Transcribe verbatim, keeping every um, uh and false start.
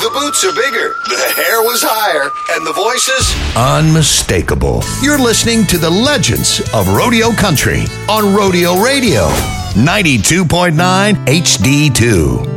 The boots are bigger, the hair was higher, and the voices unmistakable. You're listening to the legends of Rodeo Country on Rodeo Radio, ninety-two point nine H D two.